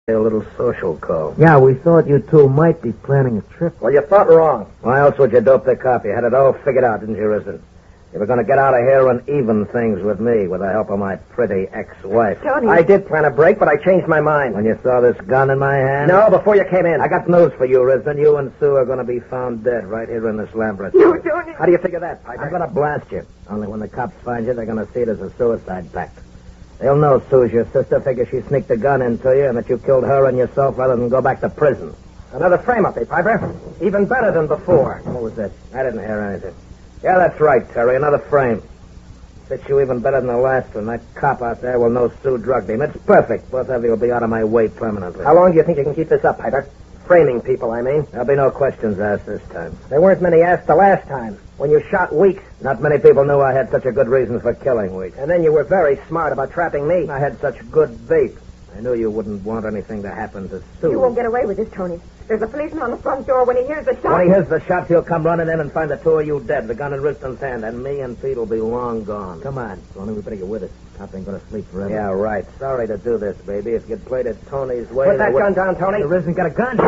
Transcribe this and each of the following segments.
A little social call. Yeah, we thought you two might be planning a trip. Well, you thought wrong. Why else would you dope the cop? You had it all figured out, didn't you, Risen? You were going to get out of here and even things with me with the help of my pretty ex-wife. Tony. I did plan a break, but I changed my mind. When you saw this gun in my hand? No, before you came in. I got news for you, Risen. You and Sue are going to be found dead right here in this laboratory. No, Tony. How do you figure that, Piper? I'm going to blast you. Only when the cops find you, they're going to see it as a suicide pact. They'll know Sue's your sister, figure she sneaked a gun into you, and that you killed her and yourself rather than go back to prison. Another frame-up, eh, Piper? Even better than before. What was that? I didn't hear anything. Yeah, that's right, Terry. Another frame. Fits you even better than the last one. That cop out there will know Sue drugged him. It's perfect. Both of you will be out of my way permanently. How long do you think you can keep this up, Piper? Framing people, I mean. There'll be no questions asked this time. There weren't many asked the last time, when you shot Weeks. Not many people knew I had such a good reason for killing Weeks. And then you were very smart about trapping me. I had such good bait. I knew you wouldn't want anything to happen to Sue. You won't get away with this, Tony. There's a policeman on the front door. When he hears the shot... When he hears the shots, he'll come running in and find the two of you dead, the gun in Riston's hand, and me and Pete will be long gone. Come on, Tony, we better get with us. Cop ain't gonna sleep forever. Yeah, right. Sorry to do this, baby. If you'd played it Tony's way... Put that gun down, Tony. The Risen got a gun.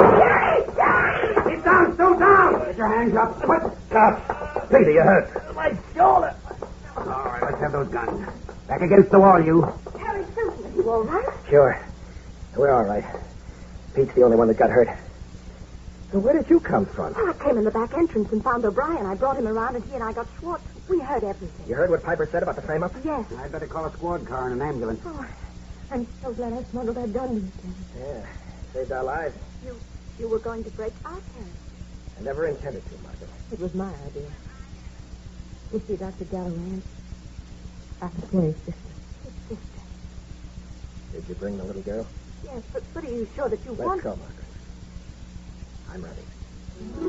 Get down, Sue, down! Get your hands up. What? Stop. Peter, you hurt. My shoulder. All right, let's have those guns. Back against the wall, you. Harry, Susan, are you all right? Sure. We're all right. Pete's the only one that got hurt. So where did you come from? Oh, I came in the back entrance and found O'Brien. I brought him around, and he and I got Schwartz. We heard everything. You heard what Piper said about the frame-up? Yes. I'd better call a squad car and an ambulance. Oh, I'm so glad I smuggled that gun in. Yeah. Saved our lives. You were going to break our terror. I never intended to, Margaret. It was my idea. You see, Dr. Galloway, Dr. Terry's sister. His sister. Did you bring the little girl? Yes, but are you sure that you Let's want... go, Margaret. I'm ready.